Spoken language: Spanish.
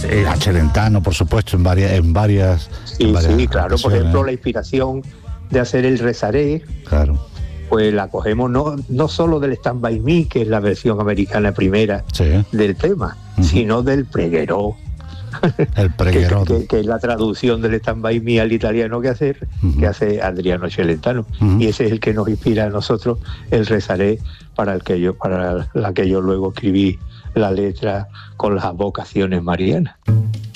a Celentano, por supuesto, en varias Sí, claro, por ejemplo, la inspiración de hacer el Rezaré, claro, pues la cogemos no solo del Stand By Me, que es la versión americana primera del tema, sino del Pregherò. El Pregherò. que es la traducción del Stand By Me al italiano que hace Adriano Celentano. Y ese es el que nos inspira a nosotros el Rezaré, para la que yo luego escribí la letra con las vocaciones marianas.